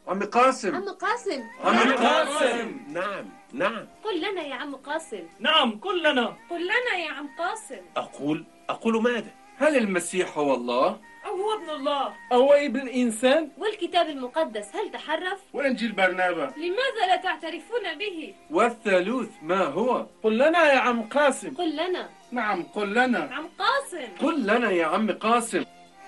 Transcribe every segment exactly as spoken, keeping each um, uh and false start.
عم قاسم. عم قاسم. عم قاسم. نعم نعم. قل لنا يا عم قاسم. نعم قل لنا. قل لنا يا عم قاسم. أقول أقول ماذا؟ هل المسيح هو الله؟ أو هو ابن الله؟ أو ابن الإنسان؟ والكتاب المقدس هل تحرف؟ وإنجيل برنابا لماذا لا تعترفون به؟ والثالوث ما هو؟ قل لنا يا عم قاسم. قل لنا. نعم قل لنا. عم قاسم. قل لنا يا عم قاسم.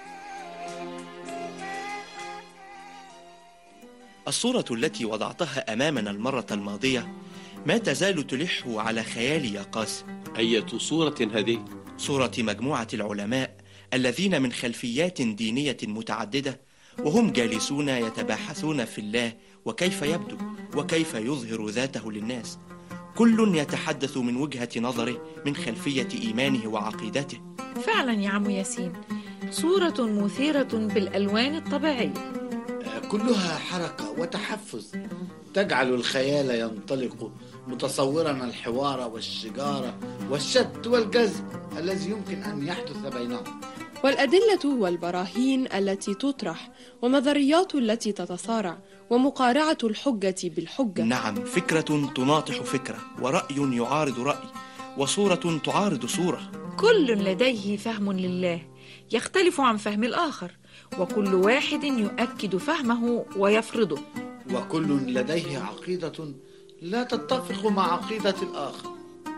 الصورة التي وضعتها أمامنا المرة الماضية ما تزال تلح على خيالي يا قاسم. أية صورة هذه؟ صورة مجموعة العلماء الذين من خلفيات دينية متعددة وهم جالسون يتباحثون في الله وكيف يبدو وكيف يظهر ذاته للناس، كل يتحدث من وجهة نظره من خلفية إيمانه وعقيدته. فعلا يا عم ياسين، صورة مثيرة بالألوان الطبيعية، كلها حركة وتحفز تجعل الخيال ينطلق متصورا الحوار والشجارة والشد والجذب الذي يمكن أن يحدث بينهم، والأدلة والبراهين التي تطرح والنظريات التي تتصارع ومقارعة الحجة بالحجة. نعم، فكرة تناطح فكرة ورأي يعارض رأي وصورة تعارض صورة. كل لديه فهم لله يختلف عن فهم الآخر، وكل واحد يؤكد فهمه ويفرضه، وكل لديه عقيدة لا تتفق مع عقيدة الآخر،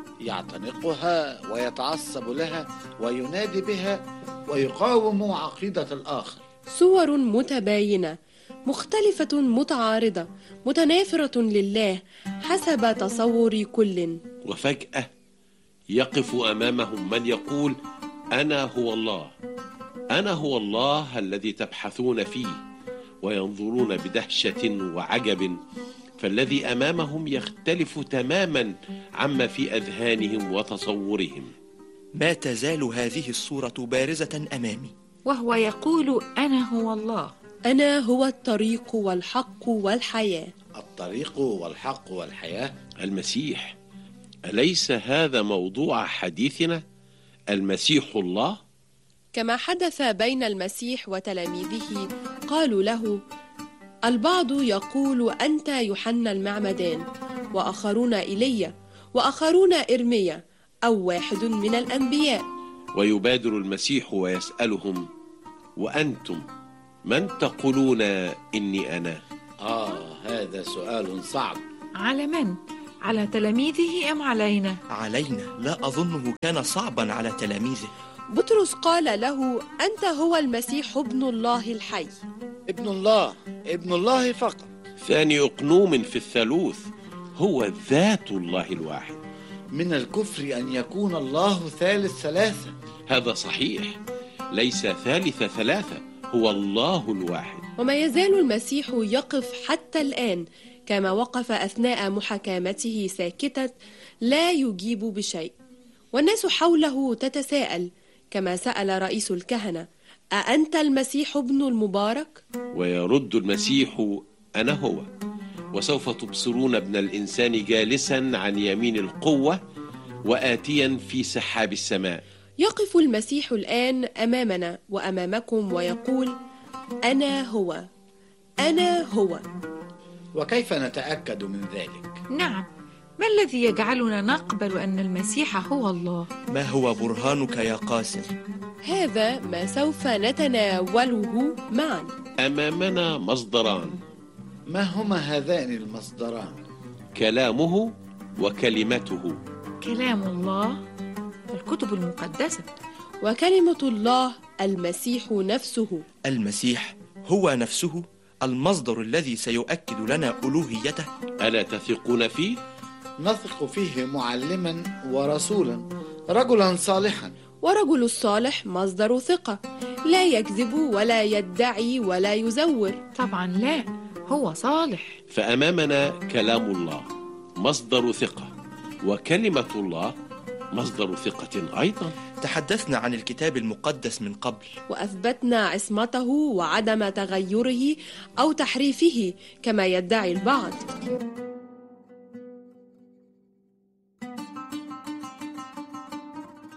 يعتنقها ويتعصب لها وينادي بها ويقاوم عقيدة الآخر. صور متباينة مختلفة متعارضة متنافرة لله حسب تصور كل، وفجأة يقف أمامهم من يقول أنا هو الله، أنا هو الله الذي تبحثون فيه، وينظرون بدهشة وعجب، فالذي أمامهم يختلف تماما عما في أذهانهم وتصورهم. ما تزال هذه الصورة بارزة أمامي، وهو يقول أنا هو الله، أنا هو الطريق والحق والحياة. الطريق والحق والحياة المسيح، أليس هذا موضوع حديثنا؟ المسيح الله؟ كما حدث بين المسيح وتلاميذه قالوا له: البعض يقول أنت يوحنا المعمدان، وآخرون إيليا، وآخرون إرميا، أو واحد من الأنبياء. ويبادر المسيح ويسألهم: وأنتم من تقولون إني أنا؟ آه هذا سؤال صعب. على من؟ على تلاميذه أم علينا؟ علينا، لا أظنه كان صعبا على تلاميذه. بطرس قال له: أنت هو المسيح ابن الله الحي. ابن الله، ابن الله فقط. ثاني أقنوم في الثالوث، هو ذات الله الواحد. من الكفر أن يكون الله ثالث ثلاثة. هذا صحيح، ليس ثالث ثلاثة، هو الله الواحد. وما يزال المسيح يقف حتى الآن كما وقف أثناء محاكمته ساكتا لا يجيب بشيء، والناس حوله تتساءل كما سأل رئيس الكهنة: أأنت المسيح ابن المبارك؟ ويرد المسيح: أنا هو، وسوف تبصرون ابن الإنسان جالسا عن يمين القوة وآتيا في سحاب السماء. يقف المسيح الآن أمامنا وأمامكم ويقول: أنا هو، أنا هو. وكيف نتأكد من ذلك؟ نعم، ما الذي يجعلنا نقبل أن المسيح هو الله؟ ما هو برهانك يا قاسم؟ هذا ما سوف نتناوله معا. أمامنا مصدران. ما هما هذان المصدران؟ كلامه وكلمته. كلام الله الكتب المقدسة، وكلمة الله المسيح نفسه. المسيح هو نفسه المصدر الذي سيؤكد لنا ألوهيته. ألا تثقون فيه؟ نثق فيه معلما ورسولا، رجلا صالحا. ورجل الصالح مصدر ثقة، لا يكذب ولا يدعي ولا يزور. طبعا لا، هو صالح. فأمامنا كلام الله مصدر ثقة، وكلمة الله مصدر ثقة أيضا. تحدثنا عن الكتاب المقدس من قبل، وأثبتنا عصمته وعدم تغيره أو تحريفه كما يدعي البعض.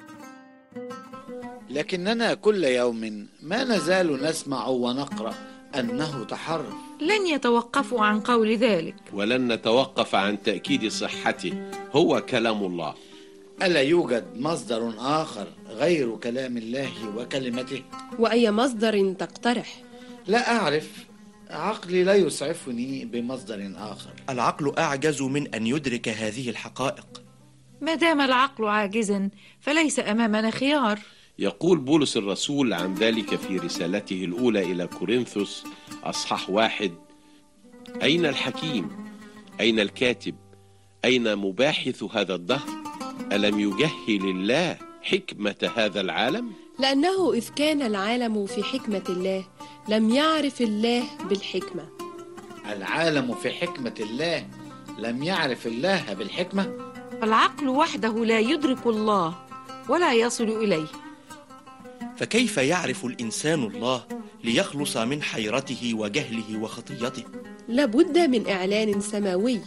لكننا كل يوم ما نزال نسمع ونقرأ أنه تحرف. لن يتوقفوا عن قول ذلك. ولن نتوقف عن تأكيد صحته، هو كلام الله. ألا يوجد مصدر آخر غير كلام الله وكلمته؟ وأي مصدر تقترح؟ لا أعرف، عقلي لا يسعفني بمصدر آخر. العقل أعجز من أن يدرك هذه الحقائق. ما دام العقل عاجزا فليس أمامنا خيار. يقول بولس الرسول عن ذلك في رسالته الأولى إلى كورنثوس أصحاح واحد: أين الحكيم؟ أين الكاتب؟ أين مباحث هذا الدهر؟ ألم يجهل الله حكمة هذا العالم؟ لأنه إذ كان العالم في حكمة الله لم يعرف الله بالحكمة. العالم في حكمة الله لم يعرف الله بالحكمة. العقل وحده لا يدرك الله ولا يصل إليه. فكيف يعرف الإنسان الله ليخلص من حيرته وجهله وخطيته؟ لابد من إعلان سماوي،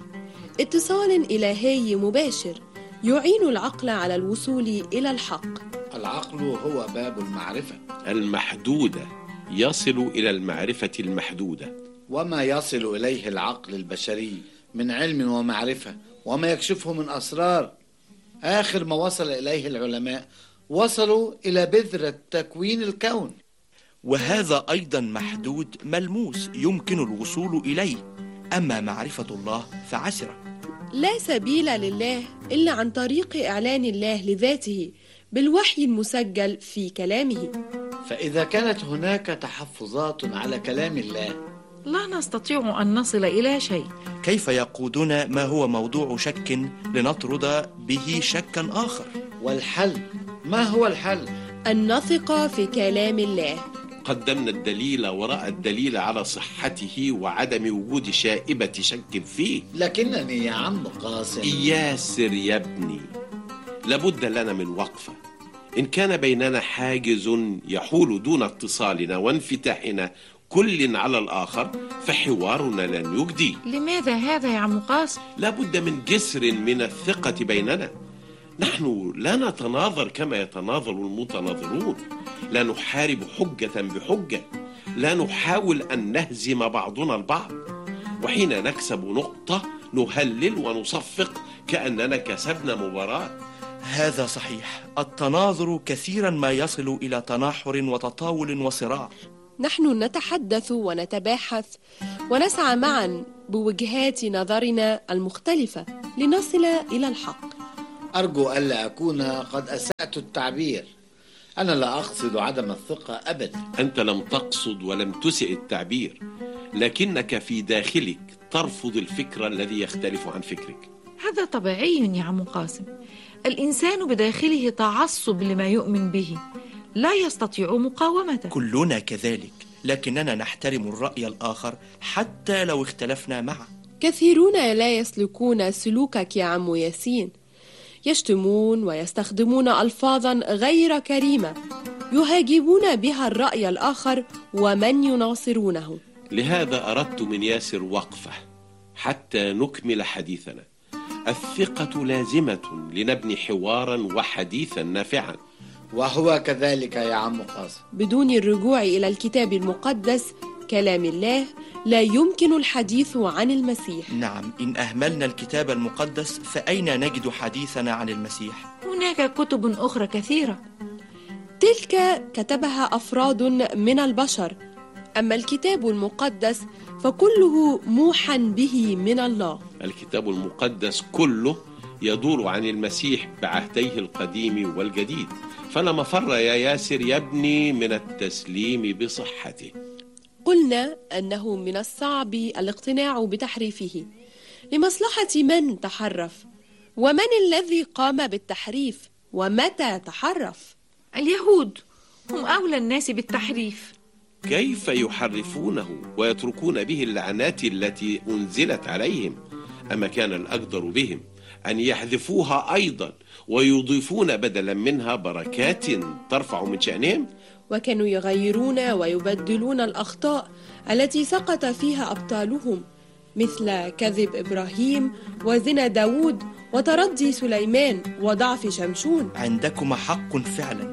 اتصال إلهي مباشر يعين العقل على الوصول إلى الحق. العقل هو باب المعرفة المحدودة، يصل إلى المعرفة المحدودة. وما يصل إليه العقل البشري من علم ومعرفة وما يكشفه من أسرار، آخر ما وصل إليه العلماء وصلوا إلى بذرة تكوين الكون. وهذا أيضا محدود ملموس يمكن الوصول إليه، أما معرفة الله فعسرة. لا سبيل لله إلا عن طريق إعلان الله لذاته بالوحي المسجل في كلامه. فإذا كانت هناك تحفظات على كلام الله لا نستطيع أن نصل إلى شيء. كيف يقودنا ما هو موضوع شك لنطرد به شكا آخر؟ والحل، ما هو الحل؟ أن نثق في كلام الله. قدمنا الدليل وراء الدليل على صحته وعدم وجود شائبة شك فيه. لكنني يا عم قاسم ياسر يا ابني، لابد لنا من وقفة. إن كان بيننا حاجز يحول دون اتصالنا وانفتاحنا كل على الآخر فحوارنا لن يجدي. لماذا هذا يا عم قاسم؟ لابد من جسر من الثقة بيننا. نحن لا نتناظر كما يتناظر المتناظرون، لا نحارب حجة بحجة، لا نحاول أن نهزم بعضنا البعض، وحين نكسب نقطة نهلل ونصفق كأننا كسبنا مباراة. هذا صحيح، التناظر كثيرا ما يصل إلى تناحر وتطاول وصراع. نحن نتحدث ونتباحث ونسعى معا بوجهات نظرنا المختلفة لنصل إلى الحق. أرجو ألا أكون قد أسأت التعبير، أنا لا أقصد عدم الثقة أبدا. أنت لم تقصد ولم تسئ التعبير، لكنك في داخلك ترفض الفكر الذي يختلف عن فكرك. هذا طبيعي يا عم قاسم، الإنسان بداخله تعصب لما يؤمن به، لا يستطيع مقاومته. كلنا كذلك، لكننا نحترم الرأي الآخر حتى لو اختلفنا معه. كثيرون لا يسلكون سلوكك يا عم ياسين، يشتمون ويستخدمون ألفاظا غير كريمة يهاجمون بها الرأي الآخر ومن يناصرونه. لهذا أردت من ياسر وقفة حتى نكمل حديثنا. الثقة لازمة لنبني حوارا وحديثا نافعا. وهو كذلك يا عم قاسم. بدون الرجوع إلى الكتاب المقدس كلام الله لا يمكن الحديث عن المسيح. نعم، إن أهملنا الكتاب المقدس فأين نجد حديثنا عن المسيح؟ هناك كتب أخرى كثيرة، تلك كتبها أفراد من البشر، أما الكتاب المقدس فكله موحى به من الله. الكتاب المقدس كله يدور عن المسيح بعهديه القديم والجديد، فلا مفر يا ياسر يا ابني من التسليم بصحته. قلنا أنه من الصعب الاقتناع بتحريفه لمصلحة من تحرف، ومن الذي قام بالتحريف ومتى تحرف؟ اليهود هم أولى الناس بالتحريف. كيف يحرفونه ويتركون به اللعنات التي أنزلت عليهم؟ أما كان الأقدر بهم أن يحذفوها أيضا ويضيفون بدلا منها بركات ترفع من شأنهم. وكانوا يغيرون ويبدلون الأخطاء التي سقط فيها أبطالهم، مثل كذب إبراهيم وزنا داود وتردي سليمان وضعف شمشون. عندكم حق فعلا،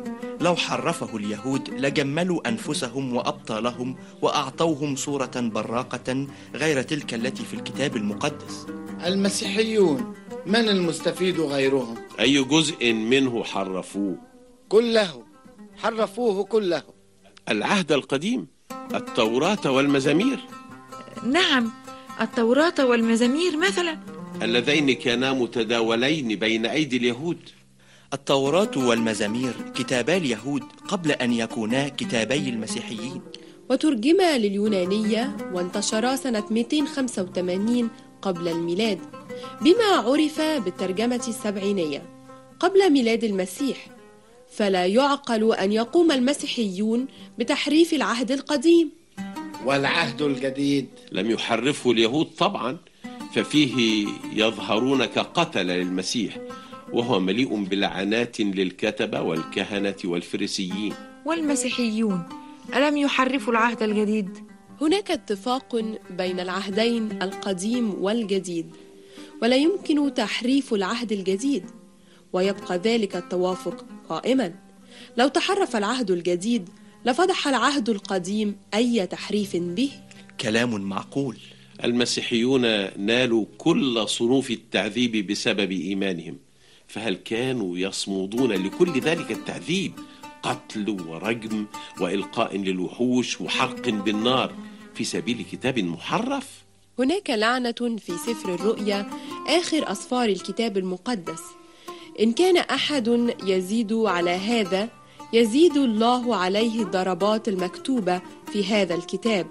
لو حرفه اليهود لجملوا أنفسهم وأبطالهم وأعطوهم صورة براقة غير تلك التي في الكتاب المقدس. المسيحيون من المستفيد غيرهم؟ أي جزء منه حرفوه؟ كله، حرفوه كله. العهد القديم، التوراة والمزامير. نعم، التوراة والمزامير مثلا، اللذين كانا متداولين بين أيدي اليهود. التوراة والمزامير كتابا اليهود قبل أن يكونا كتابي المسيحيين، وترجما لليونانية وانتشرا سنة مئتين وخمسة وثمانين قبل الميلاد، بما عرف بالترجمة السبعينية قبل ميلاد المسيح. فلا يعقل أن يقوم المسيحيون بتحريف العهد القديم. والعهد الجديد لم يحرفه اليهود طبعا، ففيه يظهرون كقتل للمسيح، وهو مليء بلعنات للكتبة والكهنة والفريسيين. والمسيحيون ألم يحرفوا العهد الجديد؟ هناك اتفاق بين العهدين القديم والجديد، ولا يمكن تحريف العهد الجديد، ويبقى ذلك التوافق قائما. لو تحرف العهد الجديد لفضح العهد القديم أي تحريف به. كلام معقول. المسيحيون نالوا كل صنوف التعذيب بسبب إيمانهم، فهل كانوا يصمودون لكل ذلك التعذيب؟ قتل ورجم وإلقاء للوحوش وحرق بالنار في سبيل كتاب محرف؟ هناك لعنة في سفر الرؤيا، آخر أسفار الكتاب المقدس. إن كان أحد يزيد على هذا يزيد الله عليه الضربات المكتوبة في هذا الكتاب،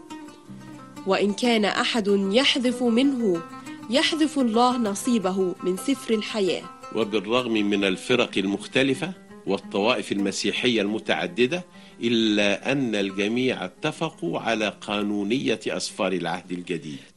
وإن كان أحد يحذف منه يحذف الله نصيبه من سفر الحياة. وبالرغم من الفرق المختلفة والطوائف المسيحية المتعددة، إلا أن الجميع اتفقوا على قانونية أسفار العهد الجديد.